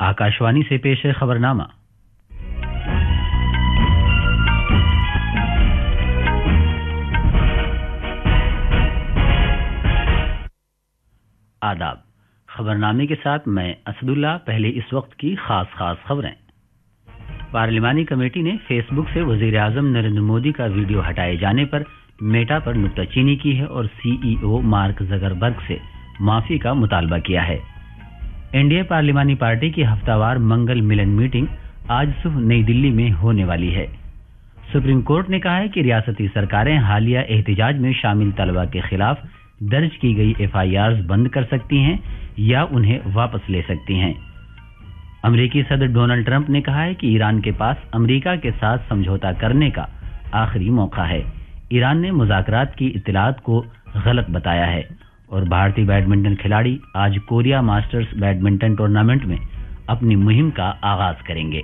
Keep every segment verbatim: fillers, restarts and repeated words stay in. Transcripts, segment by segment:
आकाशवाणी से पेश है खबरनामा। आदाब। खबरनामे के साथ मैं असदुल्ला। पहले इस वक्त की खास खास खबरें। पार्लिमानी कमेटी ने फेसबुक से वजीर आजम नरेंद्र मोदी का वीडियो हटाए जाने पर मेटा पर नुक्ताचीनी की है और सीईओ मार्क जकरबर्ग से माफी का मुतालबा किया है। एनडीए पार्लिमानी पार्टी की हफ्तावार मंगल मिलन मीटिंग आज सुबह नई दिल्ली में होने वाली है। सुप्रीम कोर्ट ने कहा है कि रियासती सरकारें हालिया एहतजाज में शामिल तलबा के खिलाफ दर्ज की गई एफ आई आर बंद कर सकती हैं या उन्हें वापस ले सकती हैं। अमेरिकी सदर डोनाल्ड ट्रंप ने कहा है कि ईरान के पास अमेरिका के साथ समझौता करने का आखिरी मौका है। ईरान ने मुज़ाकरात की इत्तलात को गलत बताया है। और भारतीय बैडमिंटन खिलाड़ी आज कोरिया मास्टर्स बैडमिंटन टूर्नामेंट में अपनी मुहिम का आगाज करेंगे।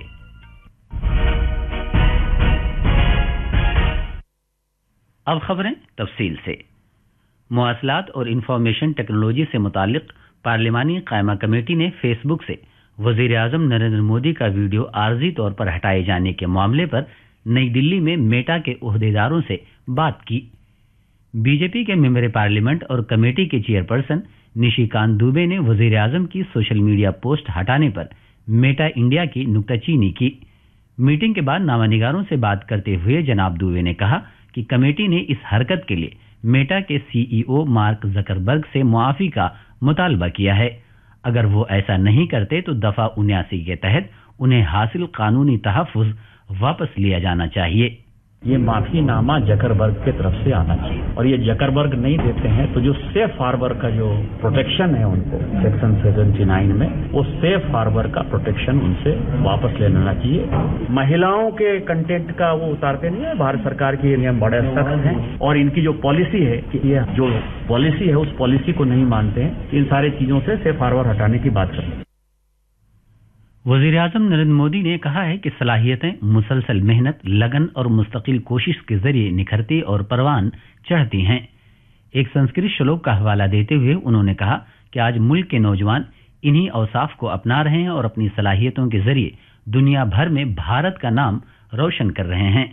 अब खबरें तफसील से। मवासलात और इंफॉर्मेशन टेक्नोलॉजी से मुतालिक पार्लिमानी कायमा कमेटी ने फेसबुक से वजीर आजम नरेंद्र मोदी का वीडियो आर्जी तौर पर हटाए जाने के मामले पर नई दिल्ली में मेटा के ओहदेदारों से बात की। बीजेपी के मेंबर पार्लियामेंट और कमेटी के चेयरपर्सन निशिकांत दुबे ने वजीर आजम की सोशल मीडिया पोस्ट हटाने पर मेटा इंडिया की नुक्ताचीनी की। मीटिंग के बाद नामानिगारों से बात करते हुए जनाब दुबे ने कहा कि कमेटी ने इस हरकत के लिए मेटा के सीईओ मार्क जकरबर्ग से मुआफी का मुतालबा किया है। अगर वो ऐसा नहीं करते तो दफा उन्यासी के तहत उन्हें हासिल कानूनी तहफ़्फ़ुज़ वापस लिया जाना चाहिए। ये माफीनामा जकरबर्ग की तरफ से आना चाहिए और ये जकरबर्ग नहीं देते हैं तो जो सेफ हार्बर का जो प्रोटेक्शन है उनको सेक्शन उन्यासी में वो सेफ हार्बर का प्रोटेक्शन उनसे वापस ले लेना चाहिए। महिलाओं के कंटेंट का वो उतारते नहीं है। भारत सरकार के नियम बड़े सख्त हैं और इनकी जो पॉलिसी है कि ये जो पॉलिसी है उस पॉलिसी को नहीं मानते हैं। इन सारी चीजों से सेफ हार्बर हटाने की बात करते हैं। वजीर आजम नरेंद्र मोदी ने कहा है कि सलाहियतें मुसलसल मेहनत, लगन और मुस्तकिल कोशिश के जरिए निखरती और परवान चढ़ती हैं। एक संस्कृत श्लोक का हवाला देते हुए उन्होंने कहा कि आज मुल्क के नौजवान इन्हीं औसाफ को अपना रहे हैं और अपनी सलाहियतों के जरिए दुनिया भर में भारत का नाम रोशन कर रहे हैं।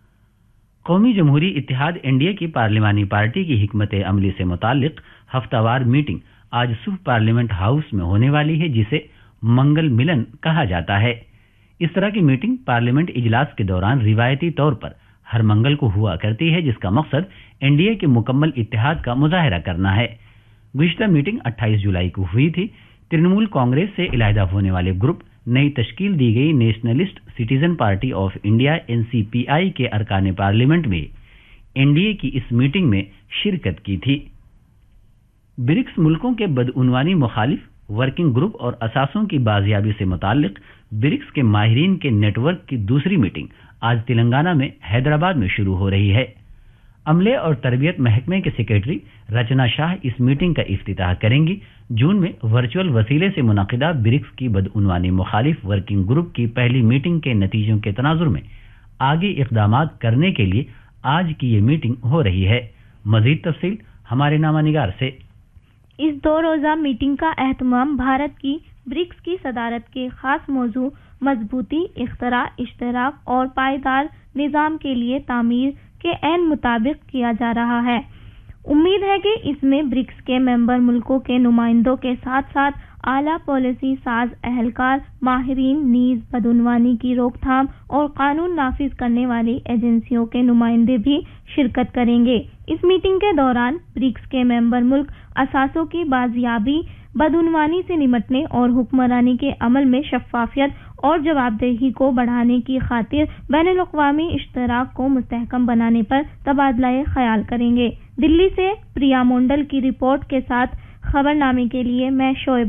कौमी जमहूरी इत्तेहाद एनडीए की पार्लिमानी पार्टी की हिकमत अमली से मुतालिक हफ्तावार मीटिंग आज सुबह पार्लियामेंट हाउस में होने वाली है, जिसे मंगल मिलन कहा जाता है। इस तरह की मीटिंग पार्लियामेंट इजलास के दौरान रिवायती तौर पर हर मंगल को हुआ करती है, जिसका मकसद एनडीए के मुकम्मल इत्तेहाद का मुजाहरा करना है। गुज़िश्ता मीटिंग अट्ठाईस जुलाई को हुई थी। तृणमूल कांग्रेस से इलाहिदा होने वाले ग्रुप, नई तश्कील दी गई nationalist citizen party of India N C P I के अरकान पार्लियामेंट में एनडीए की इस मीटिंग में शिरकत की थी। ब्रिक्स मुल्कों के बदउनवानी मुखालिफ वर्किंग ग्रुप और असासों की बाजियाबी से मुताल्लिक ब्रिक्स के माहिरीन के नेटवर्क की दूसरी मीटिंग आज तेलंगाना में हैदराबाद में शुरू हो रही है। अमले और तरबियत महकमे के सेक्रेटरी रचना शाह इस मीटिंग का इफ्तिताह करेंगी। जून में वर्चुअल वसीले से मुनाकिदा ब्रिक्स की बदउनवानी मुखालिफ वर्किंग ग्रुप की पहली मीटिंग के नतीजों के तनाजुर में आगे इक़दामात करने के लिए आज की ये मीटिंग हो रही है। मजीद तफसील हमारे नामानिगार से। इस दो रोज़ा मीटिंग का एहतमाम भारत की ब्रिक्स की सदारत के खास मौजू मजबूती, इख्तरा, इश्तराक और पायदार निज़ाम के लिए तामीर के ऐन मुताबिक किया जा रहा है। उम्मीद है कि इसमें ब्रिक्स के मेंबर मुल्कों के नुमाइंदों के साथ साथ आला पॉलिसी साज एहलकार, माहिरीन, नीज बदउनवानी की रोकथाम और कानून नाफिज करने वाली एजेंसियों के नुमाइंदे भी शिरकत करेंगे। इस मीटिंग के दौरान ब्रिक्स के मेंबर मुल्क असासों की बाजियाबी, बदउनवानी से निमटने और हुक्मरानी के अमल में शफाफियत और जवाबदेही को बढ़ाने की खातिर बैनुल अक़वामी इश्तराक को मुस्तहकम बनाने पर तबादला ख्याल करेंगे। दिल्ली से प्रिया मोंडल की रिपोर्ट के साथ खबरनामे के लिए मैं शोएब